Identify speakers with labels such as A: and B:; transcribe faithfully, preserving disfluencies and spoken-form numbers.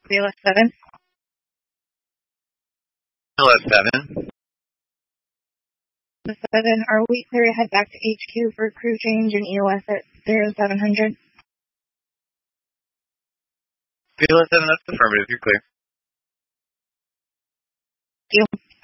A: B L S seven.
B: B L S seven.
A: seven, are we clear to head back to H Q for crew change and E O S at zero seven hundred?
B: B L S seven, that's affirmative. You're clear.
A: Deal.